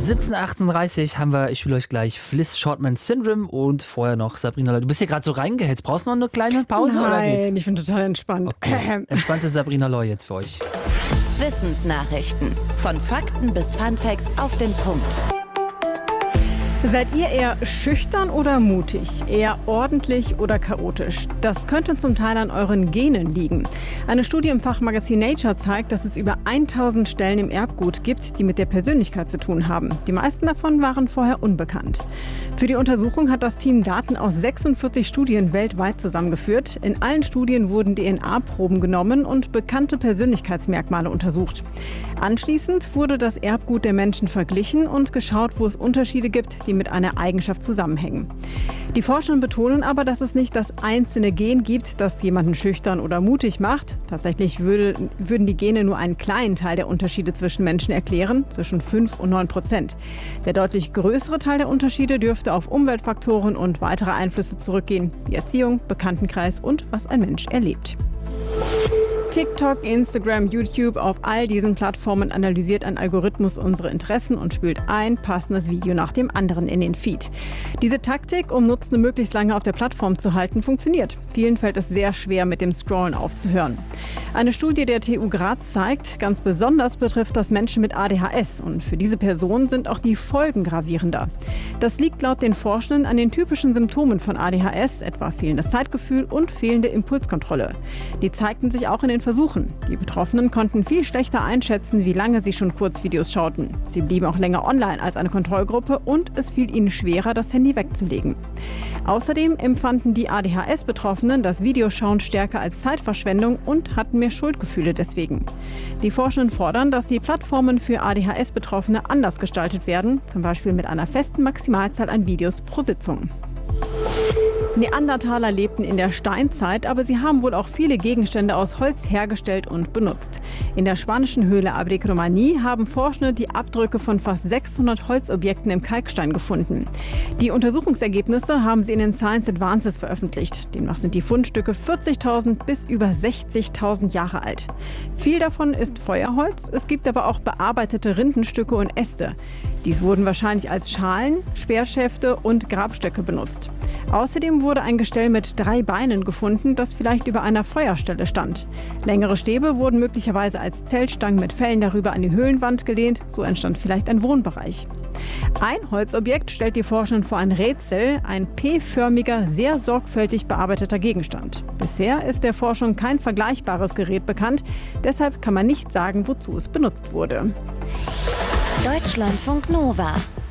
17:38 haben wir, ich spiele euch gleich Fliss Shortman Syndrome und vorher noch Sabrina Loy. Du bist hier gerade so reingehetzt. Brauchst du noch eine kleine Pause? Nein, oder geht's? ich bin total entspannt. Okay. Entspannte Sabrina Loy jetzt für euch. Wissensnachrichten. Von Fakten bis Funfacts auf den Punkt. Seid ihr eher schüchtern oder mutig? Eher ordentlich oder chaotisch? Das könnte zum Teil an euren Genen liegen. Eine Studie im Fachmagazin Nature zeigt, dass es über 1000 Stellen im Erbgut gibt, die mit der Persönlichkeit zu tun haben. Die meisten davon waren vorher unbekannt. Für die Untersuchung hat das Team Daten aus 46 Studien weltweit zusammengeführt. In allen Studien wurden DNA-Proben genommen und bekannte Persönlichkeitsmerkmale untersucht. Anschließend wurde das Erbgut der Menschen verglichen und geschaut, wo es Unterschiede gibt, die mit einer Eigenschaft zusammenhängen. Die Forscher betonen aber, dass es nicht das einzelne Gen gibt, das jemanden schüchtern oder mutig macht. Tatsächlich würden die Gene nur einen kleinen Teil der Unterschiede zwischen Menschen erklären, zwischen 5 und 9%. Der deutlich größere Teil der Unterschiede dürfte auf Umweltfaktoren und weitere Einflüsse zurückgehen, wie Erziehung, Bekanntenkreis und was ein Mensch erlebt. TikTok, Instagram, YouTube, auf all diesen Plattformen analysiert ein Algorithmus unsere Interessen und spült ein passendes Video nach dem anderen in den Feed. Diese Taktik, um Nutzende möglichst lange auf der Plattform zu halten, funktioniert. Vielen fällt es sehr schwer, mit dem Scrollen aufzuhören. Eine Studie der TU Graz zeigt, ganz besonders betrifft das Menschen mit ADHS und für diese Personen sind auch die Folgen gravierender. Das liegt laut den Forschenden an den typischen Symptomen von ADHS, etwa fehlendes Zeitgefühl und fehlende Impulskontrolle. Die zeigten sich auch in den Versuchen. Die Betroffenen konnten viel schlechter einschätzen, wie lange sie schon Kurzvideos schauten. Sie blieben auch länger online als eine Kontrollgruppe und es fiel ihnen schwerer, das Handy wegzulegen. Außerdem empfanden die ADHS-Betroffenen das Videoschauen stärker als Zeitverschwendung und hatten mehr Schuldgefühle deswegen. Die Forschenden fordern, dass die Plattformen für ADHS-Betroffene anders gestaltet werden, zum Beispiel mit einer festen Maximalzahl an Videos pro Sitzung. Neandertaler lebten in der Steinzeit, aber sie haben wohl auch viele Gegenstände aus Holz hergestellt und benutzt. In der spanischen Höhle Abric-Romaní haben Forschende die Abdrücke von fast 600 Holzobjekten im Kalkstein gefunden. Die Untersuchungsergebnisse haben sie in den Science Advances veröffentlicht. Demnach sind die Fundstücke 40.000 bis über 60.000 Jahre alt. Viel davon ist Feuerholz, es gibt aber auch bearbeitete Rindenstücke und Äste. Dies wurden wahrscheinlich als Schalen, Speerschäfte und Grabstöcke benutzt. Außerdem wurde ein Gestell mit 3 Beinen gefunden, das vielleicht über einer Feuerstelle stand. Längere Stäbe wurden möglicherweise als Zeltstangen mit Fellen darüber an die Höhlenwand gelehnt, so entstand vielleicht ein Wohnbereich. Ein Holzobjekt stellt die Forschenden vor ein Rätsel, ein P-förmiger, sehr sorgfältig bearbeiteter Gegenstand. Bisher ist der Forschung kein vergleichbares Gerät bekannt, deshalb kann man nicht sagen, wozu es benutzt wurde. Deutschlandfunk Nova